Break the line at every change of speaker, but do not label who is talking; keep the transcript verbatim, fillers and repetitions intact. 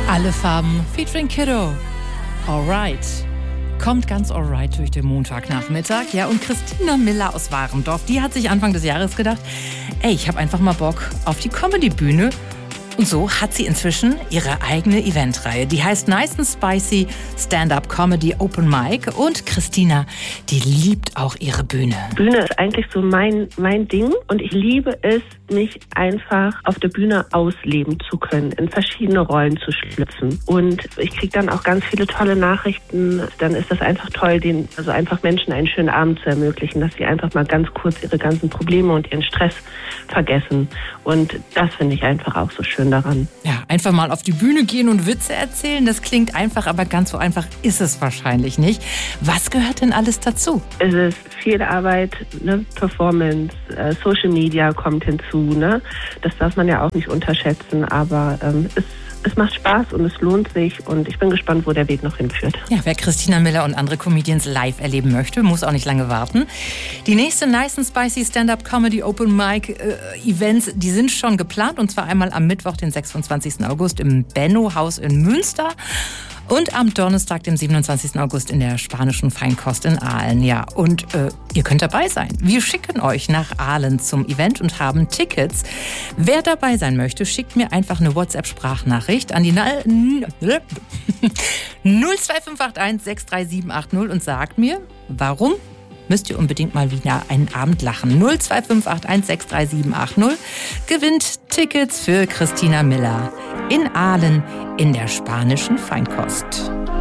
Alle Farben featuring Kiddo. Alright. Kommt ganz alright durch den Montagnachmittag. Ja, und Christina Miller aus Warendorf, die hat sich Anfang des Jahres gedacht, ey, ich habe einfach mal Bock auf die Comedy-Bühne. Und so hat sie inzwischen ihre eigene Eventreihe. Die heißt Nice and Spicy Stand-Up Comedy Open Mic. Und Christina, die liebt auch ihre Bühne.
Bühne ist eigentlich so mein, mein Ding. Und ich liebe es, mich einfach auf der Bühne ausleben zu können, in verschiedene Rollen zu schlüpfen. Und ich kriege dann auch ganz viele tolle Nachrichten. Dann ist das einfach toll, den, also einfach Menschen einen schönen Abend zu ermöglichen, dass sie einfach mal ganz kurz ihre ganzen Probleme und ihren Stress vergessen. Und das finde ich einfach auch so schön daran.
Ja, einfach mal auf die Bühne gehen und Witze erzählen, das klingt einfach, aber ganz so einfach ist es wahrscheinlich nicht. Was gehört denn alles dazu?
Es ist viel Arbeit, ne? Performance, äh, Social Media kommt hinzu. Ne? Das darf man ja auch nicht unterschätzen, aber ähm, es Es macht Spaß und es lohnt sich und ich bin gespannt, wo der Weg noch hinführt.
Ja, wer Christina Miller und andere Comedians live erleben möchte, muss auch nicht lange warten. Die nächste Nice and Spicy Stand-Up Comedy Open Mic äh, Events, die sind schon geplant und zwar einmal am Mittwoch, den sechsundzwanzigsten August im Benno-Haus in Münster. Und am Donnerstag, dem siebenundzwanzigsten August in der Spanischen Feinkost in Aalen. Ja, und äh, ihr könnt dabei sein. Wir schicken euch nach Aalen zum Event und haben Tickets. Wer dabei sein möchte, schickt mir einfach eine WhatsApp-Sprachnachricht an die null zwei fünf acht eins sechs drei sieben acht null und sagt mir, warum müsst ihr unbedingt mal wieder einen Abend lachen. null zwei fünf acht eins sechs drei sieben acht null gewinnt Tickets für Christina Miller in Aalen in der Spanischen Feinkost.